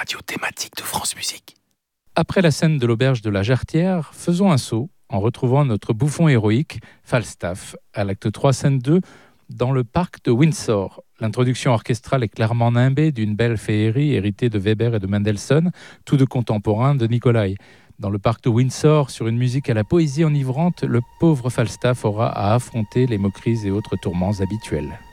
radio thématique de France Musique. Après la scène de l'auberge de la Jarretière, faisons un saut en retrouvant notre bouffon héroïque, Falstaff, à l'acte 3, scène 2, dans le parc de Windsor. L'introduction orchestrale est clairement nimbée d'une belle féerie héritée de Weber et de Mendelssohn, tous deux contemporains de Nicolai. Dans le parc de Windsor, sur une musique à la poésie enivrante, le pauvre Falstaff aura à affronter les moqueries et autres tourments habituels.